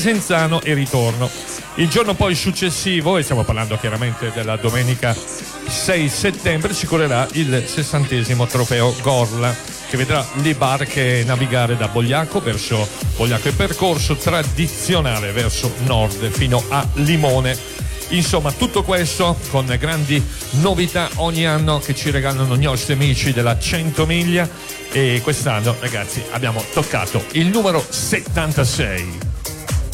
Desenzano e ritorno. Il giorno poi successivo, e stiamo parlando chiaramente della domenica 6 settembre, si correrà il 60° trofeo Gorla, che vedrà le barche navigare da Bogliacco verso Bogliacco e percorso tradizionale verso nord fino a Limone. Insomma, tutto questo con grandi novità ogni anno che ci regalano i nostri amici della 100 miglia, e quest'anno, ragazzi, abbiamo toccato il numero 76.